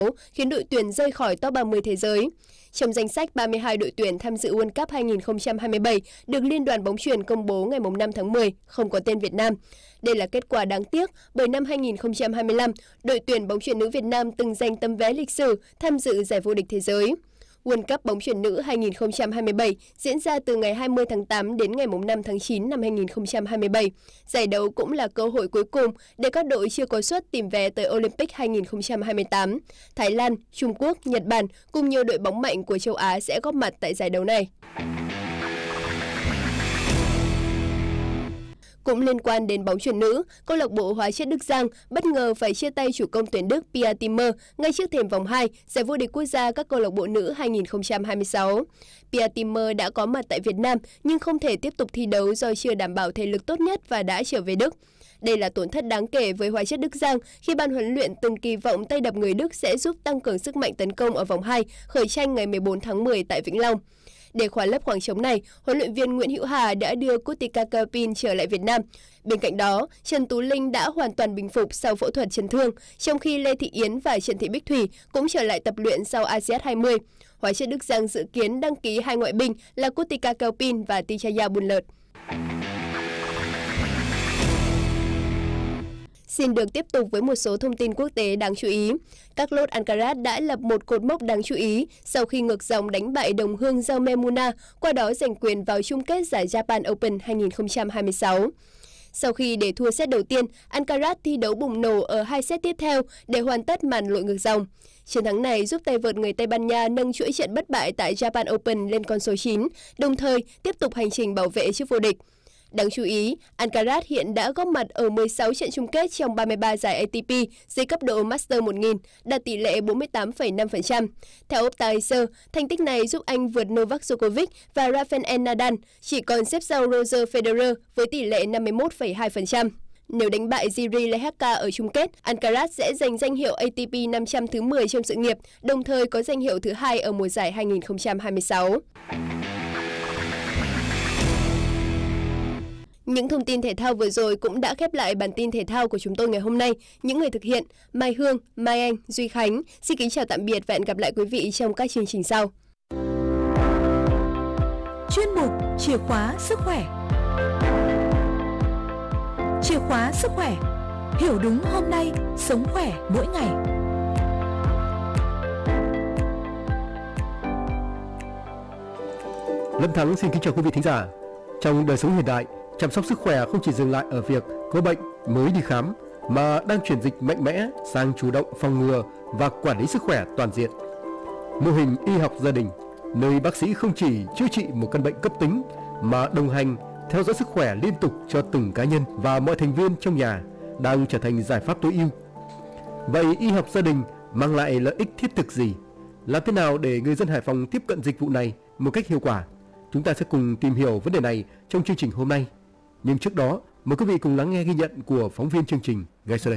khiến đội tuyển rơi khỏi top 30 thế giới. Trong danh sách 32 đội tuyển tham dự World Cup 2027 được Liên đoàn bóng chuyền công bố ngày 5 tháng 10, không có tên Việt Nam. Đây là kết quả đáng tiếc bởi năm 2025, đội tuyển bóng chuyền nữ Việt Nam từng giành tấm vé lịch sử tham dự giải vô địch thế giới. World Cup bóng chuyền nữ 2027 diễn ra từ ngày 20 tháng 8 đến ngày 5 tháng 9 năm 2027. Giải đấu cũng là cơ hội cuối cùng để các đội chưa có suất tìm vé tới Olympic 2028. Thái Lan, Trung Quốc, Nhật Bản cùng nhiều đội bóng mạnh của châu Á sẽ góp mặt tại giải đấu này. Cũng liên quan đến bóng chuyền nữ, câu lạc bộ Hóa chất Đức Giang bất ngờ phải chia tay chủ công tuyển Đức Pia Timmer ngay trước thềm vòng 2 giải vô địch quốc gia các câu lạc bộ nữ 2026. Pia Timmer đã có mặt tại Việt Nam nhưng không thể tiếp tục thi đấu do chưa đảm bảo thể lực tốt nhất và đã trở về Đức. Đây là tổn thất đáng kể với Hóa chất Đức Giang khi ban huấn luyện từng kỳ vọng tay đập người Đức sẽ giúp tăng cường sức mạnh tấn công ở vòng 2 khởi tranh ngày 14 tháng 10 tại Vĩnh Long. Để khóa lấp khoảng trống này, huấn luyện viên Nguyễn Hữu Hà đã đưa Kutika Karpin trở lại Việt Nam. Bên cạnh đó, Trần Tú Linh đã hoàn toàn bình phục sau phẫu thuật chấn thương, trong khi Lê Thị Yến và Trần Thị Bích Thủy cũng trở lại tập luyện sau ASEAN 20. Hóa chất Đức Giang dự kiến đăng ký 2 ngoại binh là Kutika Karpin và Tichaya Buonlert. Xin được tiếp tục với một số thông tin quốc tế đáng chú ý. Carlos Alcaraz đã lập một cột mốc đáng chú ý sau khi ngược dòng đánh bại đồng hương Jaume Muna, qua đó giành quyền vào chung kết giải Japan Open 2026. Sau khi để thua set đầu tiên, Alcaraz thi đấu bùng nổ ở 2 set tiếp theo để hoàn tất màn lội ngược dòng. Chiến thắng này giúp tay vợt người Tây Ban Nha nâng chuỗi trận bất bại tại Japan Open lên con số 9, đồng thời tiếp tục hành trình bảo vệ chức vô địch. Đáng chú ý, Alcaraz hiện đã góp mặt ở 16 trận chung kết trong 33 giải ATP dưới cấp độ Master 1000, đạt tỷ lệ 48,5%. Theo Optaiser, thành tích này giúp anh vượt Novak Djokovic và Rafael Nadal, chỉ còn xếp sau Roger Federer với tỷ lệ 51,2%. Nếu đánh bại Jiří Lehecka ở chung kết, Alcaraz sẽ giành danh hiệu ATP 500 thứ 10 trong sự nghiệp, đồng thời có danh hiệu thứ 2 ở mùa giải 2026. Những thông tin thể thao vừa rồi cũng đã khép lại bản tin thể thao của chúng tôi ngày hôm nay. Những người thực hiện: Mai Hương, Mai Anh, Duy Khánh. Xin kính chào tạm biệt và hẹn gặp lại quý vị trong các chương trình sau. Chuyên mục Chìa khóa sức khỏe. Chìa khóa sức khỏe. Hiểu đúng hôm nay, sống khỏe mỗi ngày. Lâm Thắng xin kính chào quý vị thính giả. Trong đời sống hiện đại, chăm sóc sức khỏe không chỉ dừng lại ở việc có bệnh mới đi khám, mà đang chuyển dịch mạnh mẽ sang chủ động phòng ngừa và quản lý sức khỏe toàn diện. Mô hình y học gia đình, nơi bác sĩ không chỉ chữa trị một căn bệnh cấp tính mà đồng hành, theo dõi sức khỏe liên tục cho từng cá nhân và mọi thành viên trong nhà, đang trở thành giải pháp tối ưu. Vậy y học gia đình mang lại lợi ích thiết thực gì? Làm thế nào để người dân Hải Phòng tiếp cận dịch vụ này một cách hiệu quả? Chúng ta sẽ cùng tìm hiểu vấn đề này trong chương trình hôm nay. Nhưng trước đó, mời quý vị cùng lắng nghe ghi nhận của phóng viên chương trình ngay sau đây.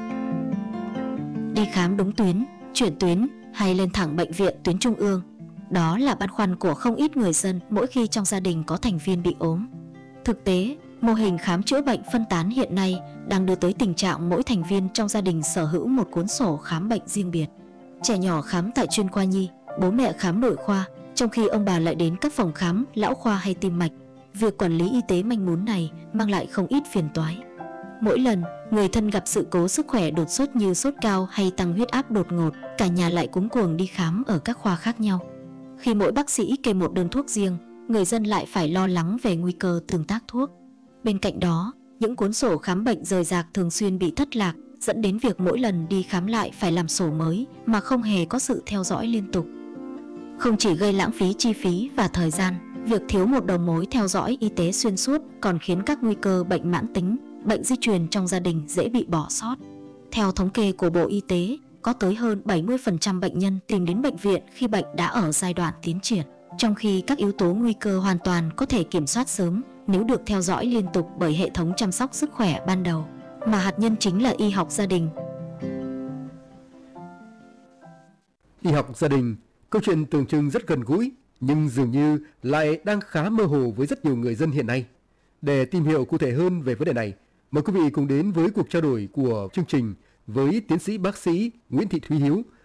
Đi khám đúng tuyến, chuyển tuyến hay lên thẳng bệnh viện tuyến trung ương, đó là băn khoăn của không ít người dân mỗi khi trong gia đình có thành viên bị ốm. Thực tế, mô hình khám chữa bệnh phân tán hiện nay đang đưa tới tình trạng mỗi thành viên trong gia đình sở hữu một cuốn sổ khám bệnh riêng biệt. Trẻ nhỏ khám tại chuyên khoa nhi, bố mẹ khám nội khoa, trong khi ông bà lại đến các phòng khám lão khoa hay tim mạch. Việc quản lý y tế manh mún này mang lại không ít phiền toái. Mỗi lần người thân gặp sự cố sức khỏe đột xuất như sốt cao hay tăng huyết áp đột ngột, cả nhà lại cuống cuồng đi khám ở các khoa khác nhau. Khi mỗi bác sĩ kê một đơn thuốc riêng, người dân lại phải lo lắng về nguy cơ tương tác thuốc. Bên cạnh đó, những cuốn sổ khám bệnh rời rạc thường xuyên bị thất lạc, dẫn đến việc mỗi lần đi khám lại phải làm sổ mới mà không hề có sự theo dõi liên tục. Không chỉ gây lãng phí chi phí và thời gian, việc thiếu một đầu mối theo dõi y tế xuyên suốt còn khiến các nguy cơ bệnh mãn tính, bệnh di truyền trong gia đình dễ bị bỏ sót. Theo thống kê của Bộ Y tế, có tới hơn 70% bệnh nhân tìm đến bệnh viện khi bệnh đã ở giai đoạn tiến triển, trong khi các yếu tố nguy cơ hoàn toàn có thể kiểm soát sớm nếu được theo dõi liên tục bởi hệ thống chăm sóc sức khỏe ban đầu, mà hạt nhân chính là y học gia đình. Y học gia đình, câu chuyện tưởng chừng rất gần gũi, nhưng dường như lại đang khá mơ hồ với rất nhiều người dân hiện nay. Để tìm hiểu cụ thể hơn về vấn đề này, mời quý vị cùng đến với cuộc trao đổi của chương trình với tiến sĩ bác sĩ Nguyễn Thị Thúy Hiếu,